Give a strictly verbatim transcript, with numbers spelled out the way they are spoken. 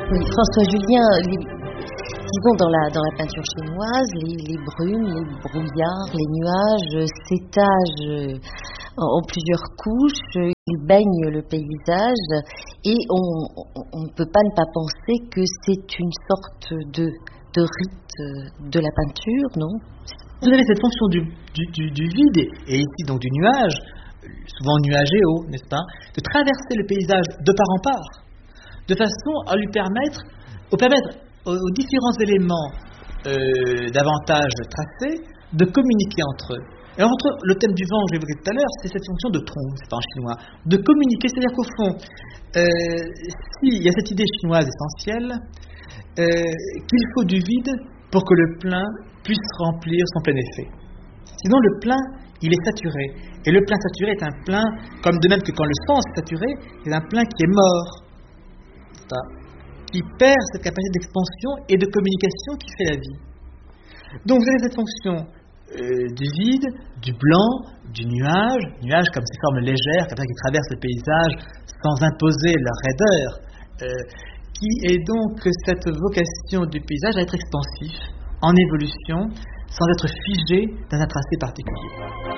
Oui, François Julien, les, disons dans la, dans la peinture chinoise, les, les brumes, les brouillards, les nuages s'étagent en, en plusieurs couches, ils baignent le paysage et on ne peut pas ne pas penser que c'est une sorte de, de rite de la peinture, non? Vous avez cette fonction du, du, du, du vide, et ici donc du nuage, souvent nuagéo, n'est-ce pas, de traverser le paysage de part en part, de façon à lui permettre, au permettre aux, aux différents éléments euh, davantage tracés de communiquer entre eux. Et alors, entre le thème du vent que j'évoquais tout à l'heure, c'est cette fonction de tronc, c'est pas en chinois, de communiquer, c'est-à-dire qu'au fond, euh, s'il y a cette idée chinoise essentielle, euh, qu'il faut du vide pour que le plein puisse remplir son plein effet. Sinon, le plein, il est saturé. Et le plein saturé est un plein, comme de même que quand le sens est saturé, c'est un plein qui est mort, qui perd cette capacité d'expansion et de communication qui fait la vie. Donc, vous avez cette fonction euh, du vide, du blanc, du nuage, nuage comme ces formes légères, comme ça qui traversent le paysage sans imposer leur raideur, euh, qui est donc cette vocation du paysage à être expansif, en évolution, sans être figé dans un tracé particulier.